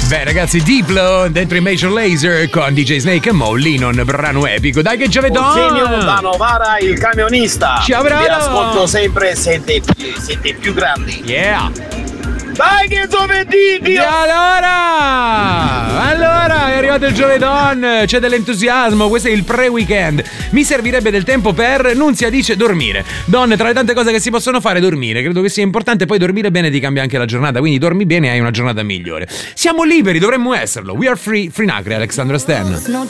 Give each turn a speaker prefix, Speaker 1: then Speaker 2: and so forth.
Speaker 1: Beh ragazzi, Diplo dentro i Major Lazer con DJ Snake e Mo, Linon, brano epico. Dai che giovedì!
Speaker 2: Eugenio da Novara, il camionista.
Speaker 1: Ciao, bravo!
Speaker 2: Vi ascolto sempre, siete più grandi.
Speaker 1: Yeah!
Speaker 2: Dai che giovedì, Dio!
Speaker 1: E allora è arrivato il giovedon, c'è dell'entusiasmo, questo è il pre-weekend. Mi servirebbe del tempo per, Nunzia dice, dormire. Donne, tra le tante cose che si possono fare, dormire. Credo che sia importante, poi dormire bene ti cambia anche la giornata, quindi dormi bene e hai una giornata migliore. Siamo liberi, dovremmo esserlo. We are free, Free Nacre, Alexandra Stan.